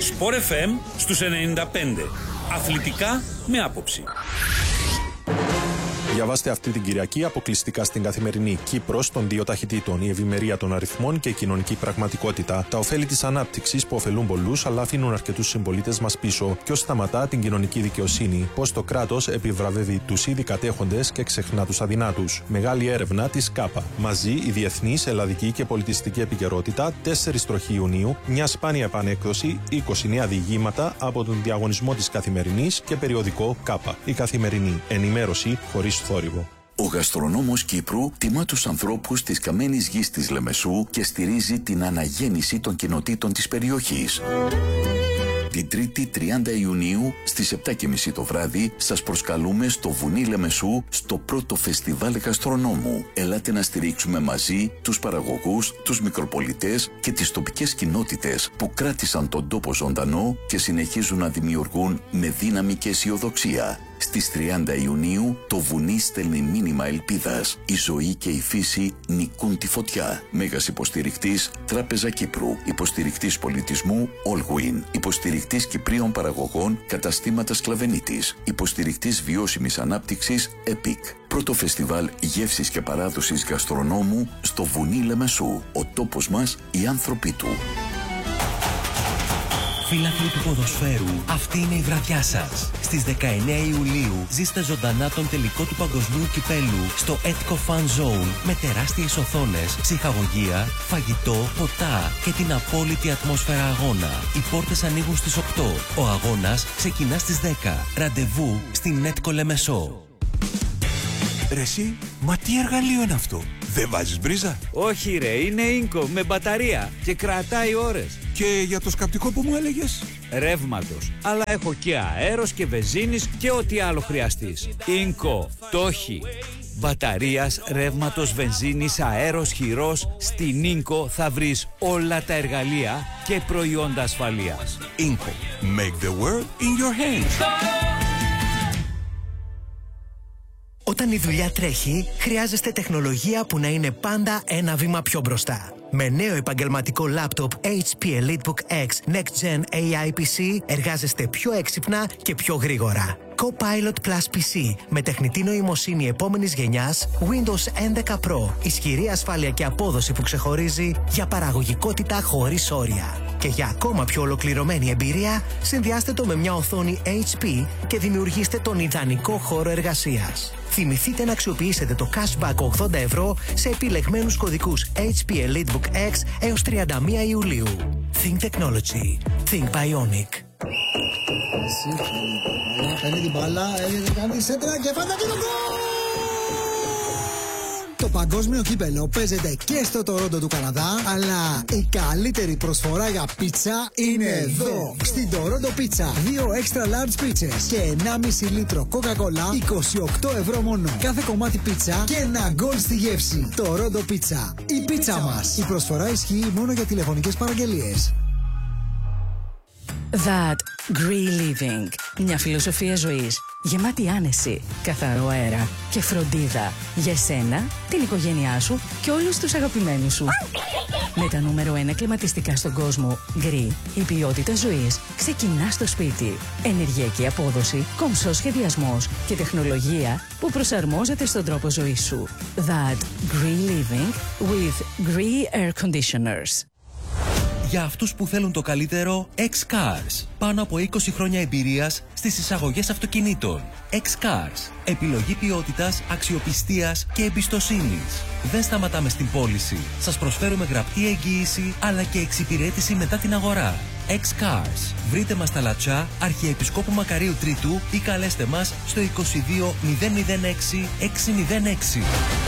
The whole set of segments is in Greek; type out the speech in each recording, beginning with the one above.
Sport FM στους 95. Αθλητικά με άποψη. Διαβάστε αυτή την Κυριακή αποκλειστικά στην Καθημερινή Κύπρος των δύο ταχυτήτων. Η ευημερία των αριθμών και η κοινωνική πραγματικότητα. Τα ωφέλη της ανάπτυξης που ωφελούν πολλούς αλλά αφήνουν αρκετούς συμπολίτες μας πίσω. Ποιος σταματά την κοινωνική δικαιοσύνη. Πώς το κράτος επιβραβεύει τους ήδη κατέχοντες και ξεχνά τους αδυνάτους. Μεγάλη έρευνα της ΚΑΠΑ. Μαζί η διεθνής, ελλαδική και πολιτιστική επικαιρότητα. 4 τροχή Ιουνίου. Μια σπάνια επανέκδοση. 20 νέα διηγήματα από τον διαγωνισμό της Καθημερινής και περιοδικό ΚΑΠΑ. Η Καθημερινή. Ενημέρωση χωρίς θόρυβο. Ο γαστρονόμος Κύπρου τιμά τους ανθρώπους της καμένης γης της Λεμεσού και στηρίζει την αναγέννηση των κοινοτήτων της περιοχής. Την 3η 30 Ιουνίου στις 7:30 το βράδυ σας προσκαλούμε στο Βουνί Λεμεσού στο πρώτο φεστιβάλ γαστρονόμου. Ελάτε να στηρίξουμε μαζί τους παραγωγούς, τους μικροπολιτές και τις τοπικές κοινότητες που κράτησαν τον τόπο ζωντανό και συνεχίζουν να δημιουργούν με δύναμη και αισιοδοξία. Στις 30 Ιουνίου το βουνί στέλνει μήνυμα ελπίδας. Η ζωή και η φύση νικούν τη φωτιά. Μέγας υποστηρικτής Τράπεζα Κύπρου. Υποστηρικτής πολιτισμού Allwin. Υποστηρικτής Κυπρίων παραγωγών Καταστήματα Σκλαβενίτης. Υποστηρικτής βιώσιμης ανάπτυξης EPIC. Πρώτο φεστιβάλ γεύσης και παράδοσης γαστρονόμου στο Βουνί Λεμεσού. Ο τόπος μας, οι άνθρωποι του. Φίλαθλοι του ποδοσφαίρου, αυτή είναι η βραδιά σας. Στις 19 Ιουλίου ζήστε ζωντανά τον τελικό του Παγκοσμίου Κυπέλου στο Etco Fan Zone με τεράστιες οθόνες, ψυχαγωγία, φαγητό, ποτά και την απόλυτη ατμόσφαιρα αγώνα. Οι πόρτες ανοίγουν στις 8. Ο αγώνας ξεκινά στις 10. Ραντεβού στην Etco Λεμεσό. Ρε εσύ, μα τι εργαλείο είναι αυτό? Δεν βάζεις μπρίζα? Όχι ρε, είναι Ίνκο με μπαταρία και κρατάει ώρες. Και για το σκαπτικό που μου έλεγες? Ρεύματος. Αλλά έχω και αέρος και βενζίνης και ό,τι άλλο χρειαστείς. Ίνκο, το έχει. Μπαταρίας, ρεύματος, βενζίνης, αέρος, χειρός. Στην Ίνκο θα βρεις όλα τα εργαλεία και προϊόντα ασφαλείας. Ίνκο. Make the world in your hands. Όταν η δουλειά τρέχει, χρειάζεστε τεχνολογία που να είναι πάντα ένα βήμα πιο μπροστά. Με νέο επαγγελματικό λάπτοπ HP EliteBook X Next Gen AI PC εργάζεστε πιο έξυπνα και πιο γρήγορα. Copilot Plus PC με τεχνητή νοημοσύνη επόμενης γενιάς, Windows 11 Pro, ισχυρή ασφάλεια και απόδοση που ξεχωρίζει για παραγωγικότητα χωρίς όρια. Και για ακόμα πιο ολοκληρωμένη εμπειρία, συνδυάστε το με μια οθόνη HP και δημιουργήστε τον ιδανικό χώρο εργασίας. Θυμηθείτε να αξιοποιήσετε το cashback 80 ευρώ σε επιλεγμένους κωδικούς HP EliteBook X έως 31 Ιουλίου. Think Technology. Think Bionic. Παίρνει την μπάλα, κάνει σέντρα και φάτα και το γκολ! Το παγκόσμιο κύπελο παίζεται και στο Τορόντο του Καναδά, αλλά η καλύτερη προσφορά για πίτσα είναι εδώ. Στην Τορόντο Πίτσα, 2 extra large πίτσες και 1,5 λίτρο Coca-Cola, 28 ευρώ μόνο. Κάθε κομμάτι πίτσα και ένα γκολ στη γεύση. Τορόντο Πίτσα, η πίτσα μας. Η προσφορά ισχύει μόνο για τηλεφωνικές παραγγελίες. That Green Living. Μια φιλοσοφία ζωής γεμάτη άνεση, καθαρό αέρα και φροντίδα για εσένα, την οικογένειά σου και όλους τους αγαπημένους σου. Με τα νούμερο 1 κλιματιστικά στον κόσμο, Green, η ποιότητα ζωής ξεκινά στο σπίτι. Ενεργειακή απόδοση, κομψός σχεδιασμός και τεχνολογία που προσαρμόζεται στον τρόπο ζωής σου. That Green Living with Green Air Conditioners. Για αυτούς που θέλουν το καλύτερο, X-Cars. Πάνω από 20 χρόνια εμπειρίας στις εισαγωγές αυτοκινήτων. X-Cars. Επιλογή ποιότητας, αξιοπιστίας και εμπιστοσύνης. Δεν σταματάμε στην πώληση. Σας προσφέρουμε γραπτή εγγύηση αλλά και εξυπηρέτηση μετά την αγορά. X-Cars. Βρείτε μας στα Λατσά, Αρχιεπισκόπου Μακαρίου Τρίτου ή καλέστε μας στο 22 006 606.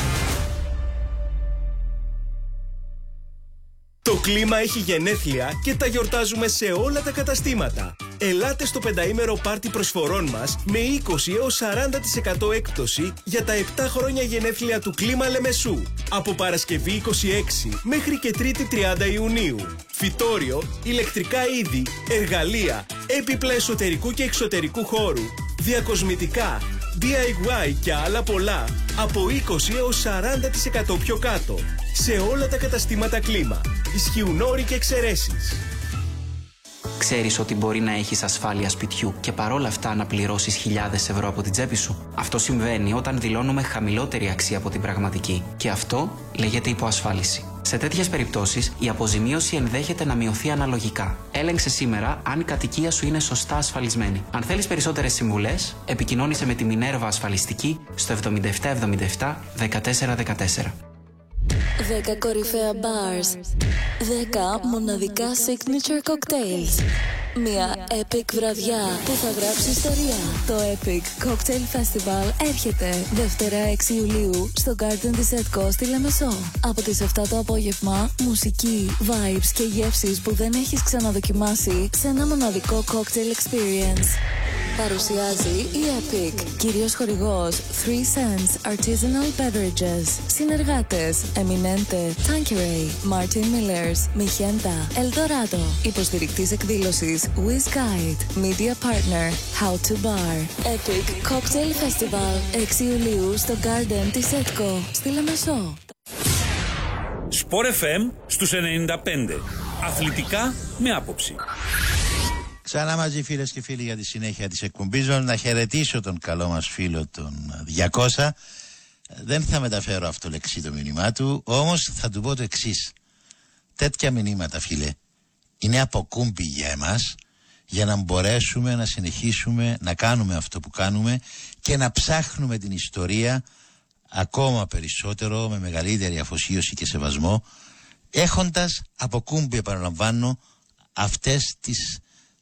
Το κλίμα έχει γενέθλια και τα γιορτάζουμε σε όλα τα καταστήματα. Ελάτε στο πενταήμερο πάρτι προσφορών μας με 20 έως 40% έκπτωση για τα 7 χρόνια γενέθλια του Κλίμα Λεμεσού. Από Παρασκευή 26 μέχρι και Τρίτη 30 Ιουνίου. Φυτόριο, ηλεκτρικά είδη, εργαλεία, έπιπλα εσωτερικού και εξωτερικού χώρου, διακοσμητικά, DIY και άλλα πολλά από 20 έως 40% πιο κάτω σε όλα τα καταστήματα Κλίμα. Ισχύουν όροι και εξαιρέσεις. Ξέρεις ότι μπορεί να έχεις ασφάλεια σπιτιού και παρόλα αυτά να πληρώσεις χιλιάδες ευρώ από την τσέπη σου? Αυτό συμβαίνει όταν δηλώνουμε χαμηλότερη αξία από την πραγματική. Και αυτό λέγεται υποασφάλιση. Σε τέτοιες περιπτώσεις, η αποζημίωση ενδέχεται να μειωθεί αναλογικά. Έλεγξε σήμερα αν η κατοικία σου είναι σωστά ασφαλισμένη. Αν θέλεις περισσότερες συμβουλές, επικοινώνησε με τη Μινέρβα Ασφαλιστική στο 7777 1414. 10 κορυφαία bars, 10 μοναδικά signature cocktails. Μια epic βραδιά που θα γράψει ιστορία. Το Epic Cocktail Festival έρχεται Δευτέρα 6 Ιουλίου στο Garden της Edco στη Λεμεσό. Από τις 7 το απόγευμα, μουσική, vibes και γεύσεις που δεν έχεις ξαναδοκιμάσει σε ένα μοναδικό cocktail experience. Παρουσιάζει η Epic, κυρίως χορηγός 3 Cents Artisanal Beverages. Συνεργάτες Eminente, Tanqueray, Martin Millers, Mijenta, Eldorado. Υποστηρικτής εκδήλωσης Wiz Guide, Media Partner, How to Bar. Epic Cocktail Festival 6 Ιουλίου στο Garden της Edco στη Λεμεσό. Sport FM στους 95. Αθλητικά με άποψη. Ξανά μαζί φίλες και φίλοι για τη συνέχεια της εκπομπής. Να χαιρετήσω τον καλό μας φίλο τον 200. Δεν θα μεταφέρω αυτολεξί το μήνυμά του, όμως θα του πω το εξής. Τέτοια μηνύματα, φίλε, είναι αποκούμπι για εμάς, για να μπορέσουμε να συνεχίσουμε να κάνουμε αυτό που κάνουμε και να ψάχνουμε την ιστορία ακόμα περισσότερο, με μεγαλύτερη αφοσίωση και σεβασμό, έχοντας αποκούμπι, επαναλαμβάνω, αυτές τις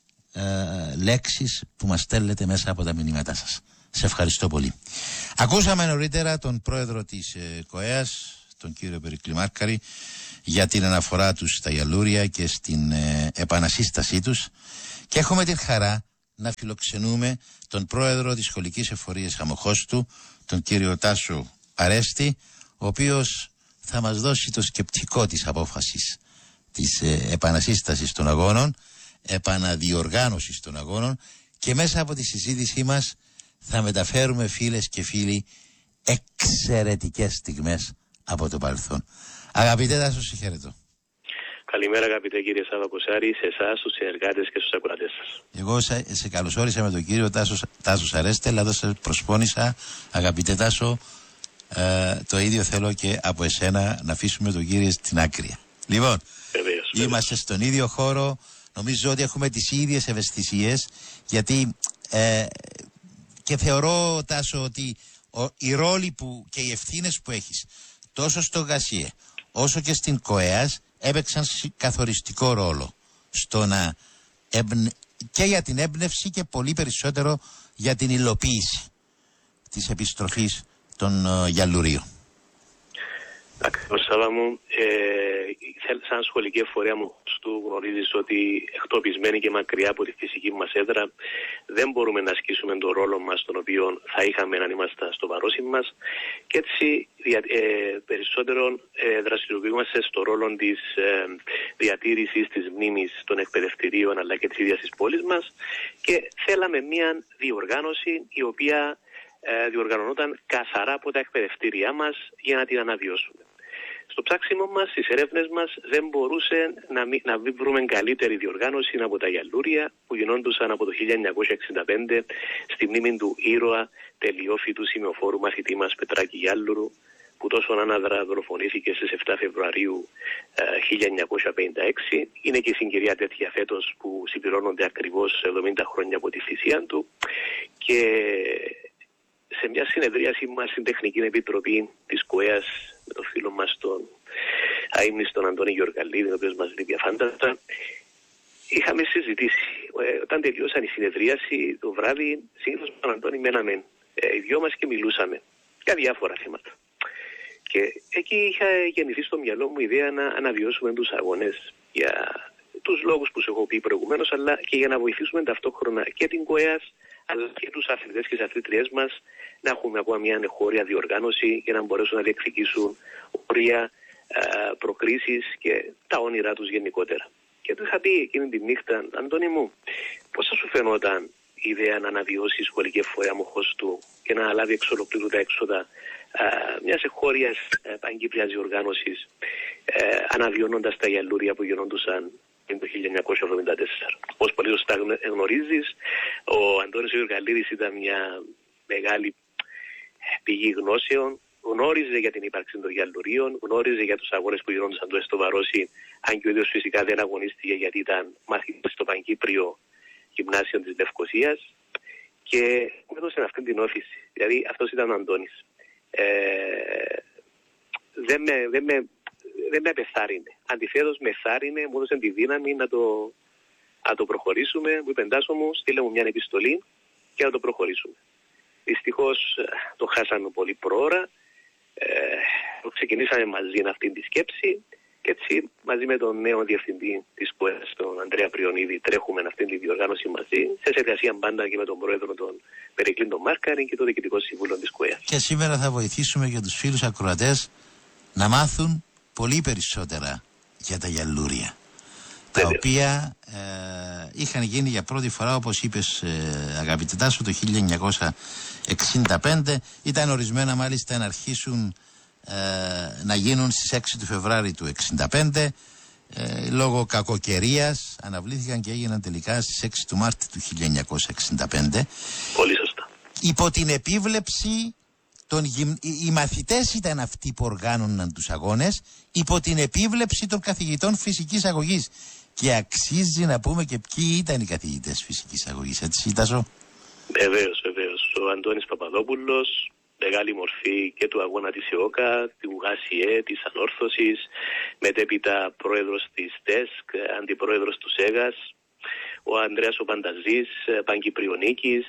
λέξεις που μας στέλνετε μέσα από τα μηνύματά σας. Σε ευχαριστώ πολύ. Ακούσαμε νωρίτερα τον πρόεδρο της ΚΟΕΑΣ, τον κύριο Περικλή Μάρκαρη, για την αναφορά τους στα Γιαλούρια και στην επανασύστασή τους, και έχουμε την χαρά να φιλοξενούμε τον πρόεδρο της Σχολικής Εφορίας Αμοχώστου, τον κύριο Τάσο Αρέστη, ο οποίος θα μας δώσει το σκεπτικό της απόφασης της επανασύστασης των αγώνων, επαναδιοργάνωσης των αγώνων, και μέσα από τη συζήτησή μας θα μεταφέρουμε, φίλες και φίλοι, εξαιρετικές στιγμές από το παρελθόν. Αγαπητέ Τάσο, σε χαιρετώ. Καλημέρα αγαπητέ κύριε Σαββακοσάρη, σε εσάς, στους συνεργάτες και στους ακροατές σας. Εγώ σε καλωσόρισα με τον κύριο Τάσο Αρέστη, αλλά εδώ σε προσπόνησα, αγαπητέ Τάσο, το ίδιο θέλω και από εσένα, να αφήσουμε τον κύριο στην άκρη. Λοιπόν, είμαστε στον ίδιο χώρο. Νομίζω ότι έχουμε τις ίδιες ευαισθησίες, γιατί και θεωρώ, Τάσο, ότι οι ρόλοι που και οι ευθύνες που έχεις τόσο στο ΓΑΣΙΕ όσο και στην ΚΟΕΑΣ έπαιξαν καθοριστικό ρόλο στο να και για την έμπνευση και πολύ περισσότερο για την υλοποίηση της επιστροφής των Γιαλουρίων. Ακριβώς, Σάβα μου, σαν σχολική εφορία μου του γνωρίζεις ότι εκτοπισμένοι και μακριά από τη φυσική μας έδρα δεν μπορούμε να ασκήσουμε τον ρόλο μας τον οποίο θα είχαμε αν ήμασταν στο βαρόσι μας, και έτσι περισσότερο δραστηριοποιούμαστε στο ρόλο της διατήρησης της μνήμης των εκπαιδευτηρίων αλλά και της ίδιας της πόλης μας, και θέλαμε μια διοργάνωση η οποία διοργανωνόταν καθαρά από τα εκπαιδευτήριά μας για να την αναβιώσουμε. Στο ψάξιμο μας, στις έρευνες μας, δεν μπορούσε να βρούμε καλύτερη διοργάνωση από τα Γιαλούρια που γινόντουσαν από το 1965 στη μνήμη του ήρωα τελειόφοιτου σημειοφόρου μαθητή μας Πετράκη Γιάλουρου, που τόσο άναδρα δολοφονήθηκε στις 7 Φεβρουαρίου 1956. Είναι και η συγκυρία τέτοια φέτος που συμπληρώνονται ακριβώς 70 χρόνια από τη θυσία του, και σε μια συνεδρίαση μας στην Τεχνική Επιτροπή της ΚΟΕΑΣ με τον φίλο μας τον αείμνηστον Αντώνη Γεωργαλίδη, ο οποίος μας λείπει αφάνταστα, είχαμε συζητήσει. Όταν τελειώσαν η συνεδρίαση το βράδυ, συνήθως με τον Αντώνη μέναμε οι δυο μας και μιλούσαμε για διάφορα θέματα. Και εκεί είχα γεννηθεί στο μυαλό μου η ιδέα να αναβιώσουμε τους αγώνες για τους λόγους που σου έχω πει προηγουμένως, αλλά και για να βοηθήσουμε ταυτόχρονα και την ΚΟΕΑΣ αλλά και τους αθλητές και τις αθλητριές μας να έχουμε ακόμα μια εγχώρια διοργάνωση για να μπορέσουν να διεκδικήσουν όρια, προκρίσεις και τα όνειρά τους γενικότερα. Και του είχα πει εκείνη τη νύχτα, Αντώνη μου, πώς θα σου φαινόταν η ιδέα να αναβιώσει η σχολική εφορία Αμοχώστου και να λάβει εξ ολοκλήρου τα έξοδα μιας εγχώριας παγκύπριας διοργάνωσης, αναβιώνοντας τα Γιαλούρια που γινόντουσαν το 1974. Όπως πολύ σωστά γνωρίζεις, ο Αντώνης Γεωργαλίδης ήταν μια μεγάλη πηγή γνώσεων, γνώριζε για την ύπαρξη των γιαλλουρίων, γνώριζε για τους αγώνες που γινόντουσαν το Εστοβαρόσι, αν και ο ίδιος φυσικά δεν αγωνίστηκε γιατί ήταν μαθητής στο Πανκύπριο Γυμνάσιο της Λευκωσίας και μου έδωσε αυτή την όφηση. Δηλαδή αυτός ήταν ο Αντώνης. Δεν με πεθάρρυνε. Αντιθέτως με θάρρυνε, μου έδωσε τη δύναμη να το προχωρήσουμε. Μου είπε Τάσο μου, στείλε μου μια επιστολή και να το προχωρήσουμε. Δυστυχώς το χάσαμε πολύ προώρα. Ξεκινήσαμε μαζί αυτή τη σκέψη και έτσι μαζί με τον νέο διευθυντή της ΚΟΕΣ, τον Ανδρέα Πριονίδη, τρέχουμε αυτή τη διοργάνωση μαζί, σε συνεργασία πάντα και με τον πρόεδρο τον Περικλή τον Μάρκαρη και το Διοικητικό Συμβούλιο της ΚΟΕΣ. Και σήμερα θα βοηθήσουμε και τους φίλους ακροατές να μάθουν πολύ περισσότερα για τα γιαλλούρια, τα οποία είχαν γίνει για πρώτη φορά, όπως είπες αγαπητέ Τάσο, το 1965. Ήταν ορισμένα μάλιστα να αρχίσουν να γίνουν στις 6 του Φεβρουαρίου του 1965. Λόγω κακοκαιρίας αναβλήθηκαν και έγιναν τελικά στις 6 του Μάρτη του 1965. Πολύ σωστά. Υπό την επίβλεψη οι μαθητές ήταν αυτοί που οργάνωναν τους αγώνες, υπό την επίβλεψη των καθηγητών φυσικής αγωγής. Και αξίζει να πούμε και ποιοι ήταν οι καθηγητές φυσικής αγωγής, έτσι Τάσο? Βεβαίως. Ο Αντώνης Παπαδόπουλος, μεγάλη μορφή και του αγώνα της ΕΟΚΑ, του ΓΑΣΙΕ, της Ανόρθωσης, μετέπειτα πρόεδρος της ΤΕΣΚ, αντιπρόεδρος του ΣΕΓΑΣ, ο Ανδρέας ο Πανταζής, Παγκυπριονίκης,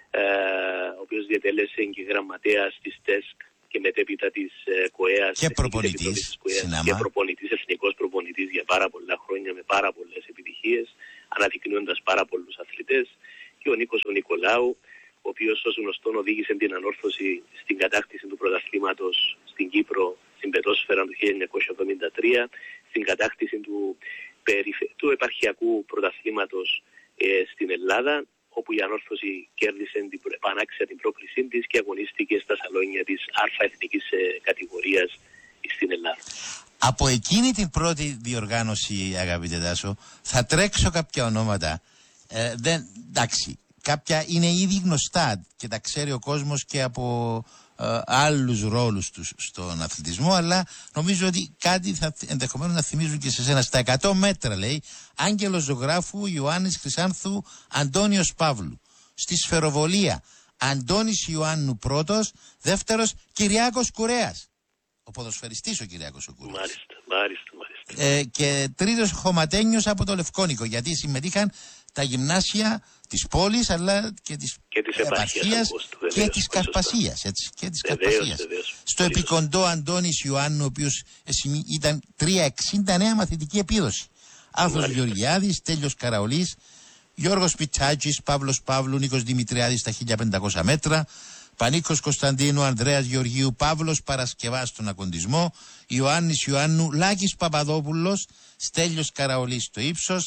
ο οποίος διατέλεσε και γραμματέας της ΤΕΣΚ και μετέπειτα της ΚΟΕΑΣ και προπονητής, και προπονητής, εθνικός προπονητής για πάρα πολλά χρόνια με πάρα πολλές επιτυχίες, αναδεικνύοντας πάρα πολλούς αθλητές, και ο Νίκος ο Νικολάου, ο οποίος ως γνωστόν οδήγησε την Ανόρθωση στην κατάκτηση του πρωταθλήματος στην Κύπρο στην πετόσφαιρα το 1973, στην κατάκτηση του επαρχιακού πρωταθλήματος στην Ελλάδα, όπου η Ανόρθωση κέρδισε πανάξια την πρόκλησή της και αγωνίστηκε στα σαλόνια της Α εθνικής κατηγορίας στην Ελλάδα. Από εκείνη την πρώτη διοργάνωση, αγαπητέ Τάσο, θα τρέξω κάποια ονόματα. Εντάξει, κάποια είναι ήδη γνωστά και τα ξέρει ο κόσμος και από άλλους ρόλους τους στον αθλητισμό, αλλά νομίζω ότι κάτι θα ενδεχομένως να θυμίζουν και σε σένα. Στα 100 μέτρα, λέει, Άγγελος Ζωγράφου, Ιωάννης Χρυσάνθου, Αντώνιος Παύλου. Στη σφαιροβολία, Αντώνης Ιωάννου πρώτος, δεύτερος Κυριάκος Κουρέας. Ο ποδοσφαιριστής ο Κυριάκος ο Κουρέας. Μάλιστα. Και τρίτος Χωματένιος από το Λευκόνικο, γιατί συμμετείχαν τα γυμνάσια της πόλης, αλλά και της επαρχίας και της Καρπασίας. Στο επικοντό Αντώνης Ιωάννου, ο οποίος ήταν 3,69 μαθητική επίδοση. Άθος Γεωργιάδης, Τέλειος Καραολής, Γιώργος Πιτσάκης, Παύλος Παύλου, Νίκος Δημητριάδης στα 1500 μέτρα, Πανίκος Κωνσταντίνου, Ανδρέας Γεωργίου, Παύλος Παρασκευάς στον ακοντισμό, Ιωάννης Ιωάννου, Λάκης Παπαδόπουλος, Στέλιος Καραολής στο ύψος.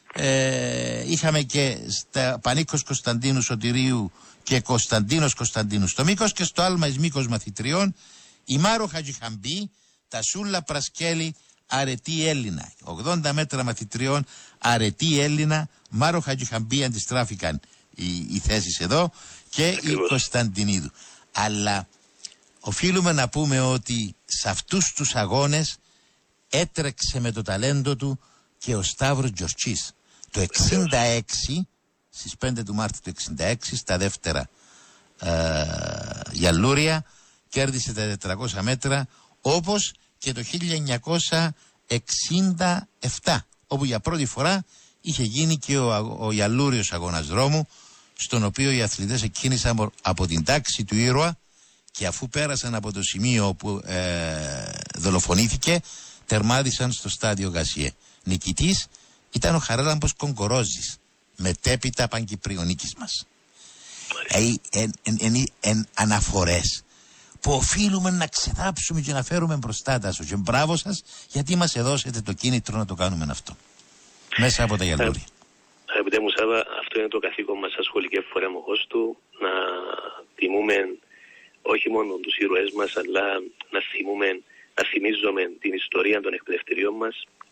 Είχαμε και στα Πανίκος Κωνσταντίνου Σωτηρίου και Κωνσταντίνος Κωνσταντίνου στο μήκος, και στο άλμα εις μήκος μαθητριών η Μάρο Χατζηχαμπή, Τασούλα Πρασκέλη, Αρετή Έλληνα. 80 μέτρα μαθητριών, Αρετή Έλληνα, Μάρο Χατζηχαμπή, αντιστράφηκαν οι θέσεις εδώ, και η Κωνσταντινίδου. Αλλά οφείλουμε να πούμε ότι σε αυτούς τους αγώνες έτρεξε με το ταλέντο του και ο Σταύρος Τζορτσής. Το 66, στις 5 του Μάρτη του 66, στα δεύτερα γιαλλούρια, κέρδισε τα 400 μέτρα, όπως και το 1967, όπου για πρώτη φορά είχε γίνει και ο γιαλλούριος αγώνας δρόμου, στον οποίο οι αθλητές εκκίνησαν από την τάξη του ήρωα και αφού πέρασαν από το σημείο όπου δολοφονήθηκε, τερμάτισαν στο στάδιο Γασιέ. Νικητής ήταν ο Χαράλαμπος Κονκορόζης, μετέπειτα Παγκυπριονίκης μας. Αναφορές που οφείλουμε να ξεδάψουμε και να φέρουμε μπροστά τα σου. Και μπράβο σας, γιατί μας δώσετε το κίνητρο να το κάνουμε αυτό. Μέσα από τα γιαλούρια. Αγαπητέ μου Σάβα, αυτό είναι το καθήκον μας σαν σχολική φορέμοχος του, να τιμούμε όχι μόνο τους ήρωές μας, αλλά να θυμίζουμε την ιστορία των εκπαιδευτηρίων μας,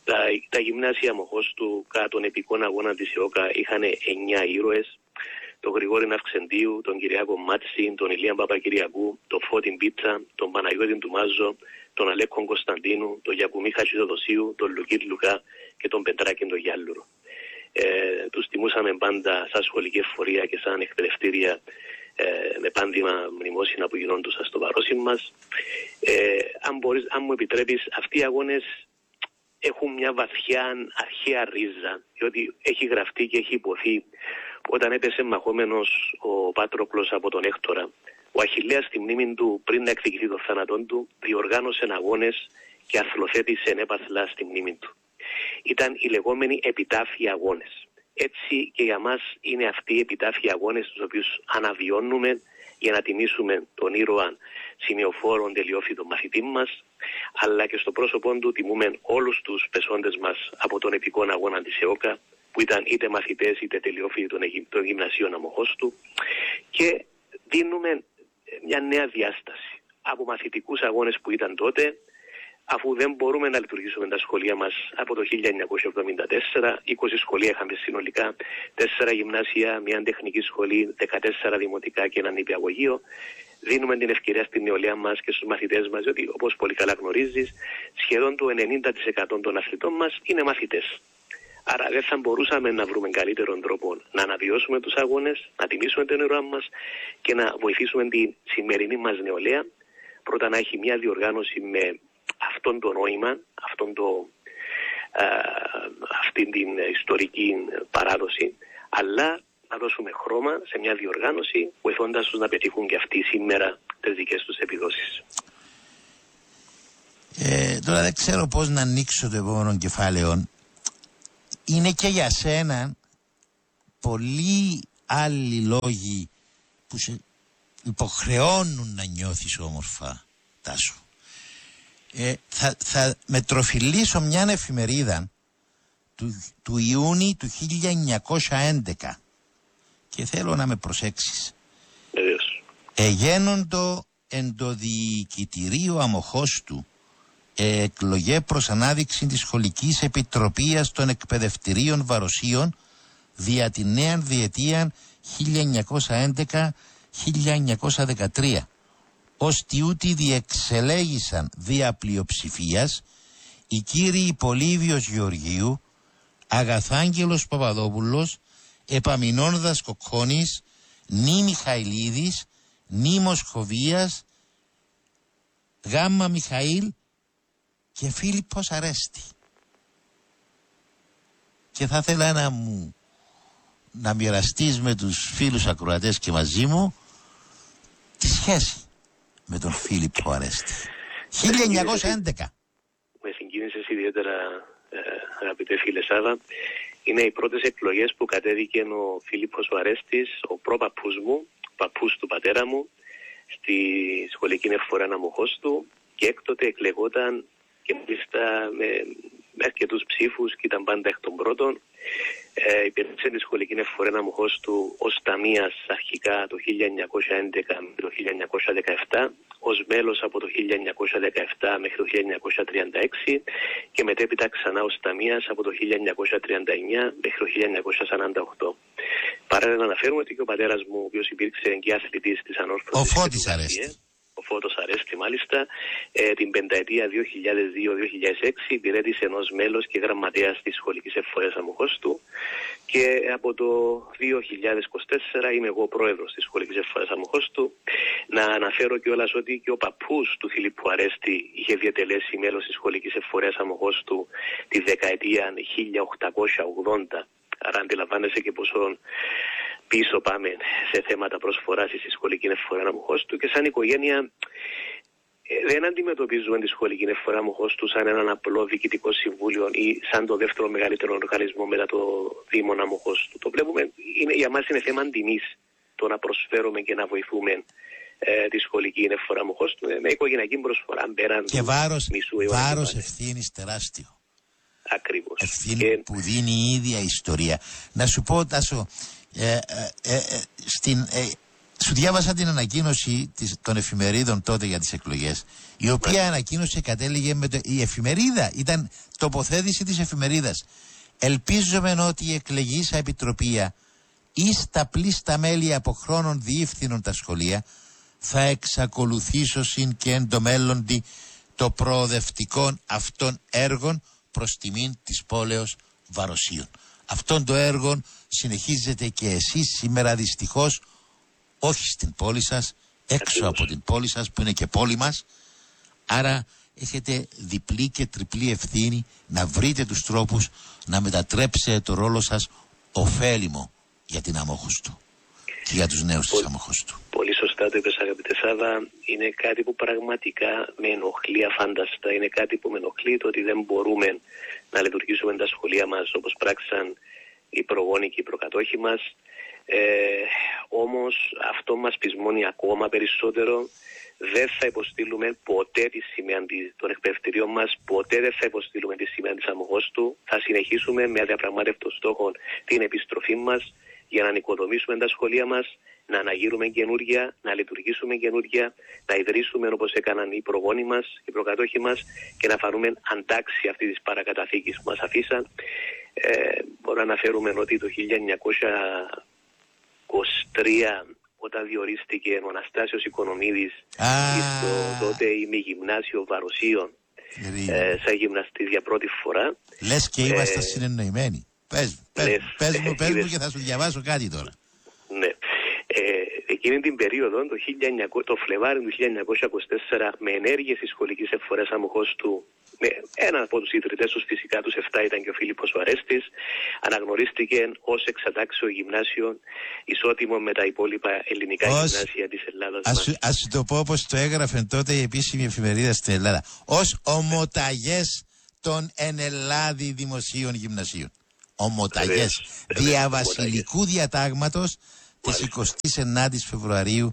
Τα γυμνάσια Αμοχώστου κατά τον επικών αγώνα της ΕΟΚΑ είχαν 9 ήρωες. Τον Γρηγόρη Ναυξεντίου, τον Κυριάκο Μάτση, τον Ηλία Παπακυριακού, τον Φώτην Πίτσα, τον Παναγιώτη Τουμάζο, τον Αλέκο Κωνσταντίνου, τον Γιακουμί Χατζηδοδοσίου, τον Λουκίτ Λουκά και τον Πετράκη τον Γιάλλουρο. Τους τιμούσαμε πάντα σαν σχολική εφορία και σαν εκπαιδευτήρια με πάντημα μνημόσυνα που γινόντουσαν στο παρόσιν μας. Αν μου επιτρέπεις, αυτοί οι αγώνες έχουν μια βαθιά αρχαία ρίζα, διότι έχει γραφτεί και έχει υποθεί όταν έπεσε μαχόμενος ο Πάτροκλος από τον Έκτορα. Ο Αχιλλέας στη μνήμη του, πριν να εκδικηθεί τον θάνατον του, διοργάνωσε αγώνες και αθλοθέτησε έπαθλα στη μνήμη του. Ήταν οι λεγόμενοι επιτάφιοι αγώνες. Έτσι και για μας είναι αυτοί οι επιτάφιοι αγώνες τους οποίους αναβιώνουμε για να τιμήσουμε τον ήρωα σημειοφόρον τελειόφυτο μαθητή μας, αλλά και στο πρόσωπό του τιμούμε όλους τους πεσόντες μας από τον επικό αγώνα της ΕΟΚΑ, που ήταν είτε μαθητές είτε τελειόφυτοι των γυμνασίων Αμοχώστου, και δίνουμε μια νέα διάσταση από μαθητικούς αγώνες που ήταν τότε, αφού δεν μπορούμε να λειτουργήσουμε τα σχολεία μας από το 1974, 20 σχολεία είχαμε συνολικά, 4 γυμνάσια, μια τεχνική σχολή, 14 δημοτικά και ένα νηπιαγωγείο. Δίνουμε την ευκαιρία στην νεολαία μας και στους μαθητές μας, διότι όπως πολύ καλά γνωρίζεις, σχεδόν το 90% των αθλητών μας είναι μαθητές. Άρα δεν θα μπορούσαμε να βρούμε καλύτερον τρόπο να αναβιώσουμε τους αγώνες, να τιμήσουμε τον ήρωά μας και να βοηθήσουμε τη σημερινή μας νεολαία πρώτα να έχει μια διοργάνωση με αυτόν το νόημα, αυτή την ιστορική παράδοση, αλλά να δώσουμε χρώμα σε μια διοργάνωση, βοηθώντας τους να πετύχουν και αυτοί σήμερα τις δικές τους επιδόσεις. Τώρα δεν ξέρω πώς να ανοίξω το επόμενο κεφάλαιο. Είναι και για σένα πολλοί άλλοι λόγοι που σε υποχρεώνουν να νιώθεις όμορφα, Τάσο. Θα με τροφιλήσω μια εφημερίδα του Ιούνιου του 1911 και θέλω να με προσέξεις. Εγένοντο εν το διοικητηρίο Αμοχώστου εκλογέ προς ανάδειξη της σχολικής επιτροπής των εκπαιδευτηρίων Βαροσίων δια τη νέα διετία 1911-1913. Ως τιούτη διεξελέγησαν δια πλειοψηφίας οι κύριοι Πολύβιος Γεωργίου, Αγαθάγγελος Παπαδόπουλος, Επαμινώνδας Κοκκόνης, Νί Μιχαηλίδης, Νί Μοσχοβίας, Γάμμα Μιχαήλ και Φίλιππος Αρέστη. Και θα ήθελα να μοιραστείς με τους φίλους ακροατές και μαζί μου τη σχέση με τον Φίλιππο Αρέστη. 1911. Με συγκίνησες ιδιαίτερα, αγαπητέ φίλε Σάβα. Είναι οι πρώτες εκλογές που κατέβηκε ο Φίλιππος ο Αρέστης, ο προπαππούς μου, παππούς του πατέρα μου, στη σχολική εφορά Αμοχώστου, και έκτοτε εκλεγόταν και μάλιστα με αρκετούς ψήφους και ήταν πάντα εκ των πρώτων. Υπήρξε τη σχολική εφορά Αμοχώστου ως ταμείας αρχικά το 1911 με το 1917, ως μέλος από το 1917 μέχρι το 1936 και μετέπειτα ξανά ως ταμείας από το 1939 μέχρι το 1948. Παράλληλα να αναφέρουμε ότι και ο πατέρας μου, ο οποίος υπήρξε και αθλητής της Ανόρθωσης, ο Φώτης Αρέστη. Ο Φώτος Αρέστη μάλιστα, την πενταετία 2002-2006 υπηρέτησε ενός μέλος και γραμματέας της σχολικής εφορίας Αμοχώστου, και από το 2024 είμαι εγώ πρόεδρος της σχολικής εφορίας Αμοχώστου. Να αναφέρω κιόλας ότι και ο παππούς του Φιλίππου Αρέστη είχε διατελέσει μέλος της σχολικής εφορίας Αμοχώστου τη δεκαετία 1880. Άρα αντιλαμβάνεσαι και πόσο πίσω πάμε σε θέματα προσφοράς στη σχολική εφορά Αμοχώστου, και σαν οικογένεια δεν αντιμετωπίζουμε τη σχολική εφορά Αμοχώστου σαν έναν απλό διοικητικό συμβούλιο ή σαν το δεύτερο μεγαλύτερο οργανισμό μετά το Δήμο Αμοχώστου. Το βλέπουμε, για μας είναι θέμα τιμής το να προσφέρουμε και να βοηθούμε τη σχολική εφορά Αμοχώστου με οικογενειακή προσφορά πέραν και βάρος ευθύνης τεράστιο. Ακριβώς. Ευθύνη που δίνει η ίδια ιστορία. Να σου πω, Τάσο, Σου διάβασα την ανακοίνωση των εφημερίδων τότε για τις εκλογές, η οποία ανακοίνωση κατέληγε με η εφημερίδα, ήταν τοποθέτηση της εφημερίδας. Ελπίζομαι ότι η εκλεγήσα επιτροπή ή στα πλήστα μέλη από χρόνων διεύθυνων τα σχολεία θα εξακολουθήσω συν και εν το μέλλοντι το προοδευτικών αυτών έργων προς τιμήν της πόλεως Βαροσίων. Αυτόν το έργο συνεχίζετε και εσείς σήμερα δυστυχώς όχι στην πόλη σας, έξω από την πόλη σας που είναι και πόλη μας. Άρα έχετε διπλή και τριπλή ευθύνη να βρείτε τους τρόπους να μετατρέψετε το ρόλο σας ωφέλιμο για την Αμμόχωστο και για τους νέους της Αμμόχωστου. Πολύ σωστά το είπες, αγαπητέ Σάβα. Είναι κάτι που πραγματικά με ενοχλεί αφάνταστα. Είναι κάτι που με ενοχλεί το ότι δεν μπορούμε να λειτουργήσουμε τα σχολεία μας όπως πράξαν οι προγόνοι και οι προκατόχοι μας. Όμως αυτό μας πεισμώνει ακόμα περισσότερο. Δεν θα υποστείλουμε ποτέ τη σημαία των εκπαιδευτηρίων μας, ποτέ δεν θα υποστείλουμε τη σημαία της Αμμόχωστου. Θα συνεχίσουμε με αδιαπραγμάτευτο στόχο την επιστροφή μας για να ανοικοδομήσουμε τα σχολεία μας, να αναγείρουμε καινούργια, να λειτουργήσουμε καινούργια, να ιδρύσουμε όπως έκαναν οι προγόνοι μας, οι προκατόχοι μας και να φανούμε αντάξει αυτή της παρακαταθήκης που μας αφήσαν. Μπορούμε να αναφέρουμε ότι το 1923 όταν διορίστηκε ο Αναστάσιος Οικονομίδης στο τότε ημιγυμνάσιο Βαροσίων σαν γυμναστής για πρώτη φορά. Λες και είμαστε συνεννοημένοι. Πες μου και θα σου διαβάσω κάτι τώρα. Ναι. Εκείνη την περίοδο, το Φλεβάρι του 1924, με ενέργειες της σχολικής εφορίας Αμμοχώστου, έναν από τους ιδρυτές τους φυσικά, τους 7 ήταν και ο Φίλιππος ο Αρέστης, αναγνωρίστηκε ως εξατάξιο γυμνάσιο ισότιμο με τα υπόλοιπα ελληνικά γυμνάσια της Ελλάδας. Ας σου το πω όπως το έγραφε τότε η επίσημη εφημερίδα στην Ελλάδα. Ως ομοταγές των εν Ελλάδη δημοσίων γυμνασίων. Ομοταγές διαβασιλικού διατάγματος της 29ης Φεβρουαρίου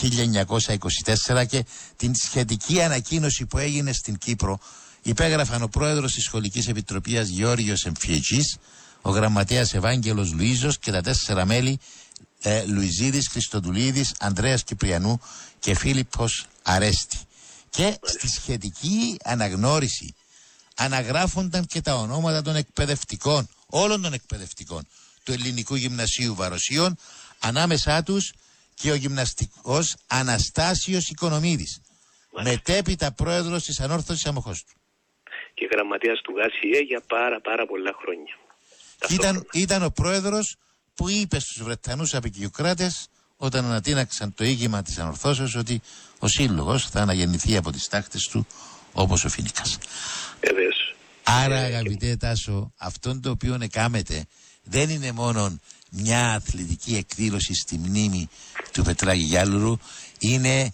1924 και την σχετική ανακοίνωση που έγινε στην Κύπρο υπέγραφαν ο πρόεδρος της Σχολικής Επιτροπής Γεώργιος Εμφιετζής, ο γραμματέας Ευάγγελος Λουίζος και τα 4 μέλη Λουιζίδης, Χριστοδουλίδης, Ανδρέας Κυπριανού και Φίλιππος Αρέστη. Και στη σχετική αναγνώριση αναγράφονταν και τα ονόματα των εκπαιδευτικών, όλων των εκπαιδευτικών του Ελληνικού Γυμνασίου Βαροσίων, ανάμεσά τους και ο γυμναστικός Αναστάσιος Οικονομίδης, μετέπειτα πρόεδρος της Ανόρθωσης Αμμοχώστου. Και γραμματέας του ΓΑΣΙΕ για πάρα πολλά χρόνια. Ήταν ο πρόεδρος που είπε στους Βρετανούς απεικιοκράτες όταν ανατείναξαν το οίκημα της Ανορθώσεως ότι ο σύλλογος θα αναγεννηθεί από τις τάχτες του όπως ο Φοίνικας. Άρα αγαπητέ Τάσο, αυτόν το οποίο εκάμετε δεν είναι μόνο μια αθλητική εκδήλωση στη μνήμη του Πετράκη Γιάλουρου, είναι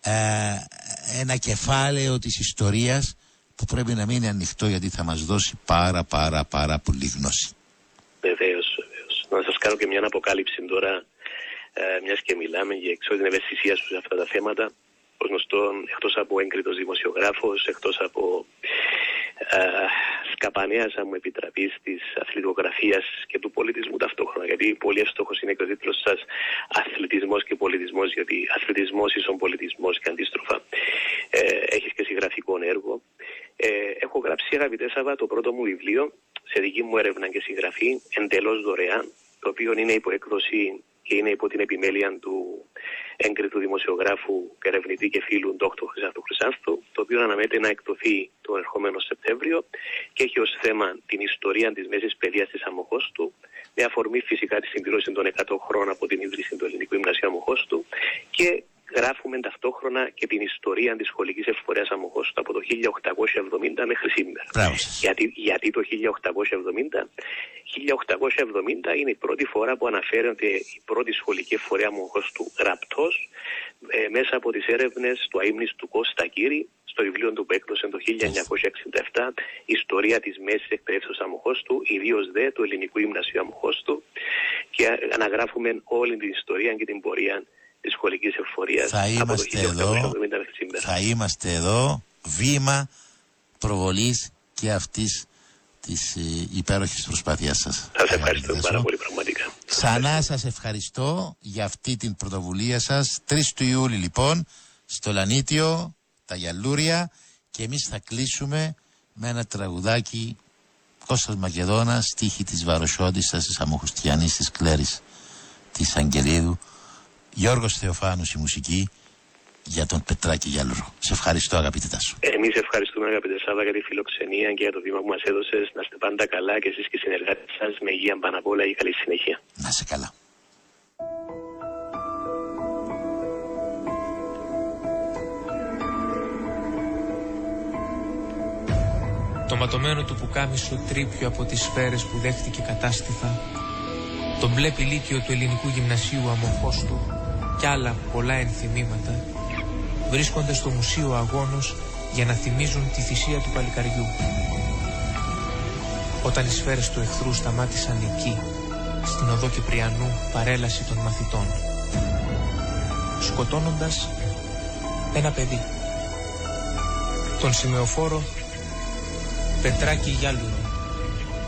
ένα κεφάλαιο της ιστορίας που πρέπει να μείνει ανοιχτό γιατί θα μας δώσει πάρα πολύ γνώση. Βεβαίως. Να σας κάνω και μια αποκάλυψη τώρα, μιας και μιλάμε για εξώδυνη ευαισθησία σε αυτά τα θέματα. Ως γνωστό, εκτός από έγκριτος δημοσιογράφος, εκτός από σκαπανέας αν μου επιτραπείς της αθλητογραφίας και του πολιτισμού ταυτόχρονα, γιατί πολύ εύστοχος είναι και ο τίτλος σας, αθλητισμός και πολιτισμός, γιατί αθλητισμός ίσον πολιτισμός και αντίστροφα. Έχεις και συγγραφικό έργο. Έχω γράψει, αγαπητέ Σάβα, το πρώτο μου βιβλίο σε δική μου έρευνα και συγγραφή, εντελώς δωρεάν, το οποίο είναι υπό έκδοση και είναι υπό την επιμέλεια του έγκριτου δημοσιογράφου και ερευνητή και φίλου Δ. Χρυσάνθου, το οποίο αναμένεται να εκδοθεί τον ερχόμενο Σεπτέμβριο και έχει ως θέμα την ιστορία της μέσης παιδείας της Αμμοχώστου, με αφορμή φυσικά τη συμπληρώση των 100 χρόνων από την ίδρυση του Ελληνικού Γυμνασίου Αμμοχώστου και γράφουμε ταυτόχρονα και την ιστορία της σχολικής εφορίας Αμμοχώστου από το 1870 μέχρι σήμερα. Γιατί το 1870? 1870 είναι η πρώτη φορά που αναφέρεται η πρώτη σχολική εφορία Αμμοχώστου γραπτός μέσα από τις έρευνες του αείμνηστου Κώστα Κύρη στο βιβλίο του που έκδοσε το 1967, Ιστορία της μέσης εκπαίδευσης Αμμοχώστου, ιδίως δε του Ελληνικού Γυμνασίου Αμμοχώστου, και αναγράφουμε όλη την ιστορία και την πορεία της σχολικής εφορίας από το 1870 μέχρι σήμερα. Θα είμαστε εδώ βήμα προβολής και αυτής της υπέροχης προσπάθειας σας. Σας ευχαριστώ πάρα πολύ πραγματικά. Ξανά σας ευχαριστώ για αυτή την πρωτοβουλία σας. 3 του Ιούλη λοιπόν, στο Λανίτιο, τα Γιαλούρια, και εμείς θα κλείσουμε με ένα τραγουδάκι Κώστας Μακεδόνας, στίχη της Βαροσιώτισσας, της Αμοχουστιανής, της Κλέρης, της Αγγελίδου, Γιώργος Θεοφάνους η μουσική, για τον Πετράκη Γιαλουρό. Σε ευχαριστώ, αγαπητέ Τάσο. Εμείς ευχαριστούμε, αγαπητέ Σάβα, για τη φιλοξενία και για το βήμα που μας έδωσες. Να είστε πάντα καλά και εσείς και οι συνεργάτες σας, με υγεία πάνω απ' όλα και καλή συνέχεια. Να είστε καλά. Το ματωμένο του πουκάμισο τρίπιο από τις σφαίρες που δέχτηκε κατάστηθα, το μπλε πηλίκιο του ελληνικού γυμνασίου αμοχώς του κι άλλα πολλά ενθυμήματα βρίσκονται στο Μουσείο Αγώνος για να θυμίζουν τη θυσία του παλικαριού. Όταν οι σφαίρες του εχθρού σταμάτησαν εκεί, στην οδό Κυπριανού παρέλαση των μαθητών, σκοτώνοντας ένα παιδί, τον σημεοφόρο Πετράκη Γιάλουρο.